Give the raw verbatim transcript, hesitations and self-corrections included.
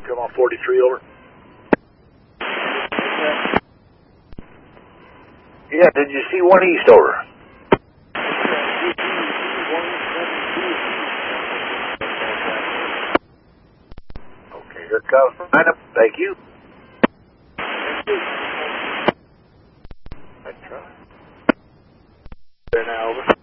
Come on, forty-three, over. Yeah, did you see one east, over? Okay, here comes line up. Thank you. There now, over.